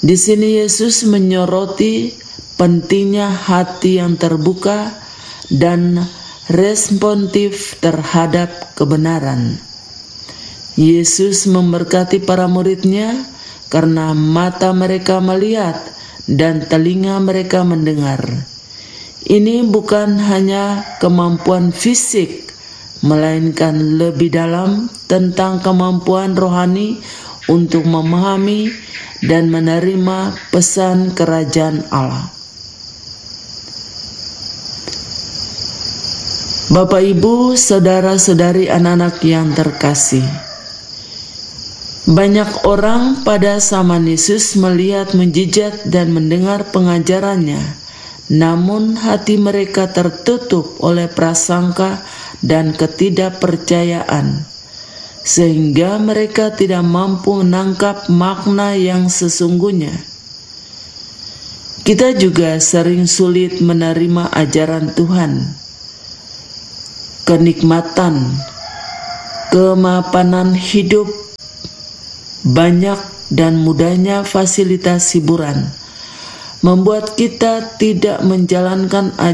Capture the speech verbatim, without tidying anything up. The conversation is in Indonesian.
Di sini Yesus menyoroti pentingnya hati yang terbuka dan responsif terhadap kebenaran. Yesus memberkati para murid-Nya karena mata mereka melihat dan telinga mereka mendengar. Ini bukan hanya kemampuan fisik, melainkan lebih dalam tentang kemampuan rohani untuk memahami dan menerima pesan kerajaan Allah. Bapak, Ibu, saudara-saudari, anak-anak yang terkasih, banyak orang pada zaman Yesus melihat mukjizat dan mendengar pengajarannya, namun hati mereka tertutup oleh prasangka dan ketidakpercayaan, sehingga mereka tidak mampu menangkap makna yang sesungguhnya. Kita juga sering sulit menerima ajaran Tuhan, kenikmatan, kemapanan hidup, banyak dan mudahnya fasilitas hiburan membuat kita tidak menjalankan ajaran